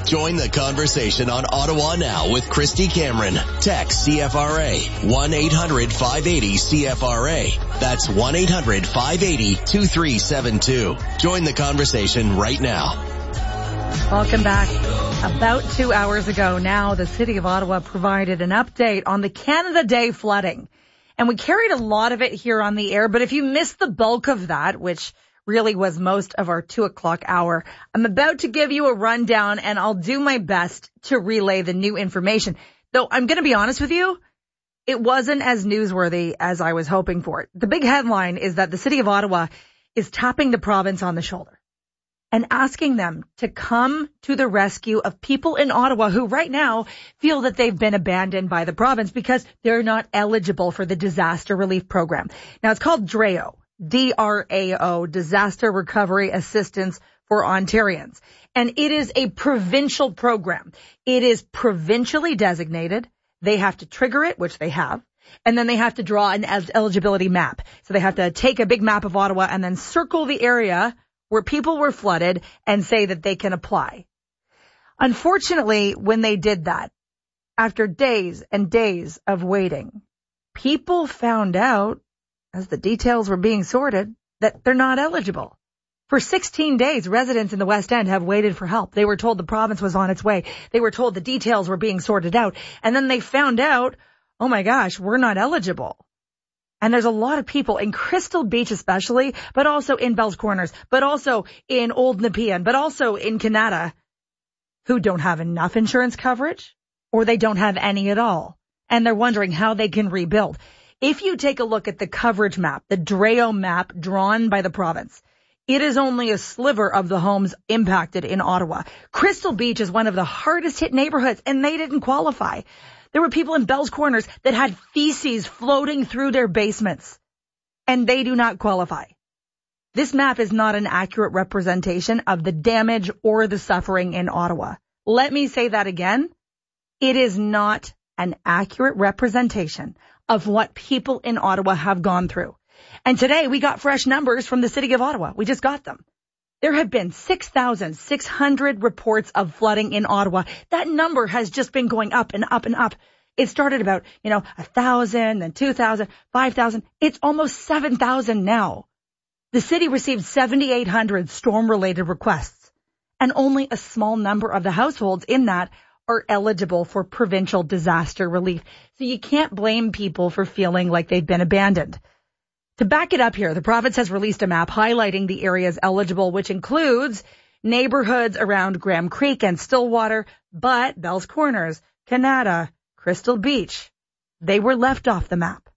Join the conversation on Ottawa Now with Christy Cameron. Text CFRA 1-800-580-CFRA. That's 1-800-580-2372. Join the conversation right now. Welcome back. About 2 hours ago now, the City of Ottawa provided an update on the Canada Day flooding. And we carried a lot of it here on the air, but if you missed the bulk of that, which really was most of our 2 o'clock hour, I'm about to give you a rundown and I'll do my best to relay the new information. Though I'm going to be honest with you, it wasn't as newsworthy as I was hoping for it. The big headline is that the City of Ottawa is tapping the province on the shoulder and asking them to come to the rescue of people in Ottawa who right now feel that they've been abandoned by the province because they're not eligible for the disaster relief program. Now, it's called DRAO, D-R-A-O, Disaster Recovery Assistance for Ontarians. And it is a provincial program. It is provincially designated. They have to trigger it, which they have. And then they have to draw an eligibility map. So they have to take a big map of Ottawa and then circle the area where people were flooded and say that they can apply. Unfortunately, when they did that, after days and days of waiting, people found out, as the details were being sorted, that they're not eligible. For 16 days, residents in the West End have waited for help. They were told the province was on its way. They were told the details were being sorted out. And then they found out, oh my gosh, we're not eligible. And there's a lot of people in Crystal Beach especially, but also in Bell's Corners, but also in Old Nepean, but also in Canada, who don't have enough insurance coverage or they don't have any at all. And they're wondering how they can rebuild. If you take a look at the coverage map, the DRAO map drawn by the province, it is only a sliver of the homes impacted in Ottawa. Crystal Beach is one of the hardest hit neighborhoods and they didn't qualify. There were people in Bell's Corners that had feces floating through their basements, and they do not qualify. This map is not an accurate representation of the damage or the suffering in Ottawa. Let me say that again. It is not an accurate representation of what people in Ottawa have gone through. And today we got fresh numbers from the City of Ottawa. We just got them. There have been 6,600 reports of flooding in Ottawa. That number has just been going up and up and up. It started about, 1,000, then 2,000, 5,000. It's almost 7,000 now. The city received 7,800 storm-related requests, and only a small number of the households in that are eligible for provincial disaster relief. So you can't blame people for feeling like they've been abandoned. To back it up here, the province has released a map highlighting the areas eligible, which includes neighborhoods around Graham Creek and Stillwater, but Bell's Corners, Canada, Crystal Beach, they were left off the map.